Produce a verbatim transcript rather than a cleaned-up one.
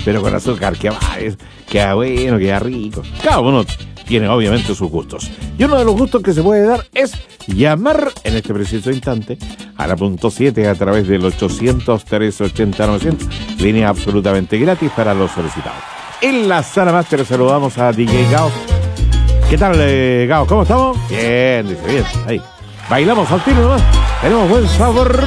pero con azúcar, que va, es, queda bueno, queda rico. Cada uno tiene obviamente sus gustos. Y uno de los gustos que se puede dar es llamar en este preciso instante a la punto siete a través del ochocientos, trescientos ochenta, novecientos, línea absolutamente gratis para los solicitados. En la Sala Master saludamos a D J Gao. ¿Qué tal, eh, Gao? ¿Cómo estamos? Bien, dice bien, ahí. Bailamos al tiro nomás. Tenemos buen sabor.